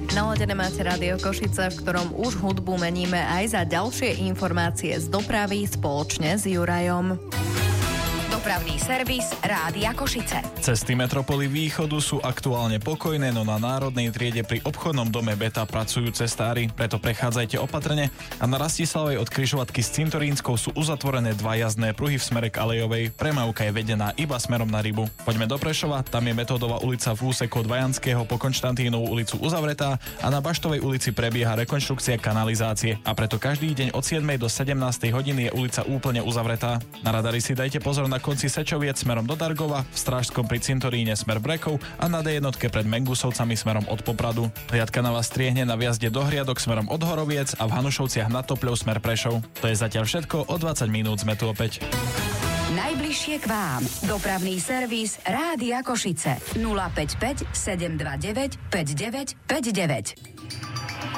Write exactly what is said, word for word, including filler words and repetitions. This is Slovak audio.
Naladené máte Rádio Košice, v ktorom už hudbu meníme aj za ďalšie informácie z dopravy spoločne s Jurajom. Dopravný servis Rádia Košice. Cesty metropoly východu sú aktuálne pokojné, no na národnej triede pri obchodnom dome Beta pracujú cestári, preto prechádzajte opatrne a na Rastislavej od križovatky s Cintorínskou sú uzatvorené dva jazdné pruhy v smere k Alejovej, premávka je vedená iba smerom na Rybu. Poďme do Prešova, tam je Metódova ulica v úseku od Vajanského po Konštantínovú ulicu uzavretá a na Baštovej ulici prebieha rekonštrukcia kanalizácie a preto každý deň od siedmej do sedemnástej hodiny je ulica úplne uzavretá. Na radari si dajte pozor na konci Sečoviec smerom do Dargova, v Strážskom pri Cintoríne smer Brekov a na dé jednotke pred Mengusovcami smerom od Popradu. Hliadka na vás striehne na vjazde do Hriadok smerom od Horoviec a v Hanušovciach nad Topľou smer Prešov. To je zatiaľ všetko, o dvadsať minút sme tu opäť. Najbližšie k vám. Dopravný servis Rádia Košice. nula päť päť sedem dva deväť päť deväť päť deväť.